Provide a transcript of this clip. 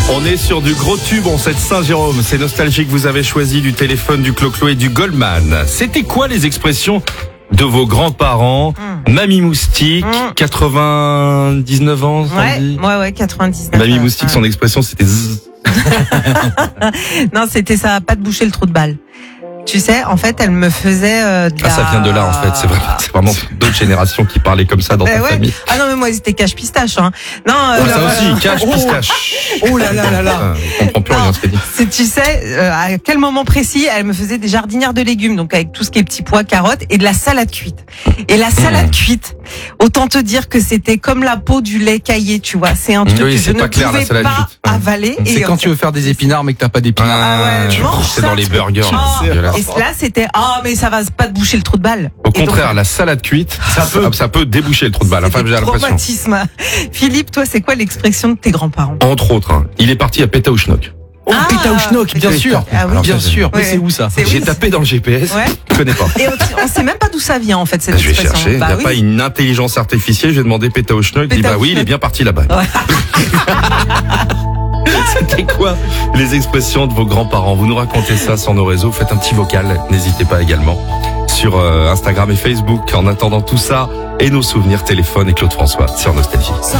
On est sur du gros tube en cette Saint-Jérôme. C'est nostalgique, vous avez choisi du téléphone, du clo-clo et du Goldman. C'était quoi les expressions de vos grands-parents? Mamie Moustique, 99 ans, ça dit Ouais, 99. Mamie Moustique, son expression c'était zzz. Non, c'était ça va pas te boucher le trou de balle. Tu sais, en fait, elle me faisait ça vient de là en fait. C'est vraiment d'autres générations qui parlaient comme ça dans ta famille. Ah non, mais moi, c'était cache-pistache. Hein. Non, ça aussi, cache-pistache. Oh là là là là. On comprend plus rien ce qu'elle dit. Tu sais, à quel moment précis, elle me faisait des jardinières de légumes, donc avec tout ce qui est petits pois, carottes, et de la salade cuite. Et la salade cuite, autant te dire que c'était comme la peau du lait caillé, tu vois. C'est un truc que je ne pouvais pas avaler. C'est quand tu veux faire des épinards mais que t'as pas d'épinards. C'est dans les burgers. Et là, c'était mais ça va pas te boucher le trou de balle. Au contraire, la salade cuite, ça peut déboucher le trou de balle. Enfin, j'ai l'impression. Traumatisme. Philippe, toi, c'est quoi l'expression de tes grands-parents? Entre autres, il est parti à Pétaouchnok. Oh, Pétaouchnok, bien sûr. Alors, bien sûr. Mais ouais. c'est où ça? J'ai tapé dans le GPS. Ouais. Je connais pas. Et on sait même pas d'où ça vient en fait cette Je vais expression. chercher. Il n'y a pas une intelligence artificielle. Je vais demander Pétaouchnok. Il dit oui, il est bien parti là-bas. Ouais. C'était quoi les expressions de vos grands-parents? Vous nous racontez ça sur nos réseaux. Faites un petit vocal. N'hésitez pas également sur Instagram et Facebook. En attendant tout ça et nos souvenirs téléphone et Claude François sur Nostalgie.